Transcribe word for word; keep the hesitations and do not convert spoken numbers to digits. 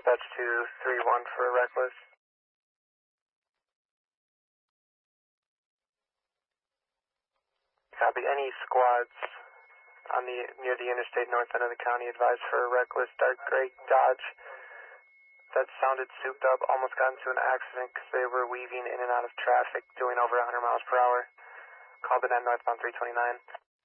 dispatch two three one for reckless. Copy. Any squads on the near the interstate north end of the county advised for a reckless dark gray Dodge that sounded souped up, almost got into an accident because they were weaving in and out of traffic doing over one hundred miles per hour. Called it at northbound three twenty-nine.